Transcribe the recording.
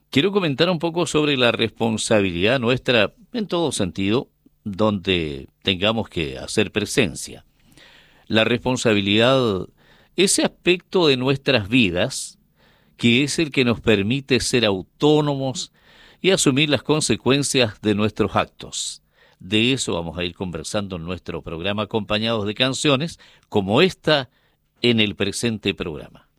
Quiero comentar un poco sobre la responsabilidad nuestra en todo sentido, donde tengamos que hacer presencia. La responsabilidad, ese aspecto de nuestras vidas que es el que nos permite ser autónomos y asumir las consecuencias de nuestros actos. De eso vamos a ir conversando en nuestro programa acompañados de canciones como esta en el presente programa.